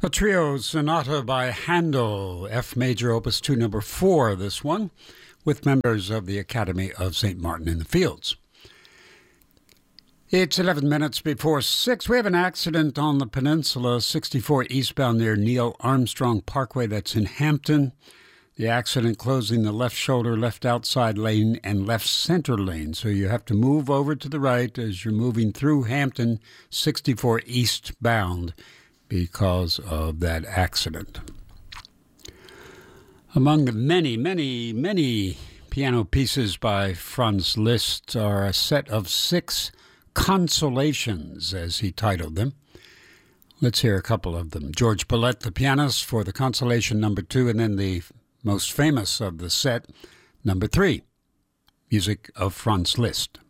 A trio sonata by Handel, F major opus 2 number 4, this one, with members of the Academy of St. Martin in the Fields. It's 11 minutes before 6. We have an accident on the peninsula, 64 eastbound near Neil Armstrong Parkway, that's in Hampton. The accident closing the left shoulder, left outside lane, and left center lane. So you have to move over to the right as you're moving through Hampton, 64 eastbound, because of that accident. Among the many piano pieces by Franz Liszt are a set of 6 consolations, as he titled them. Let's hear a couple of them. George Bolet, the pianist, for the consolation number 2, and then the most famous of the set, number 3, music of Franz Liszt.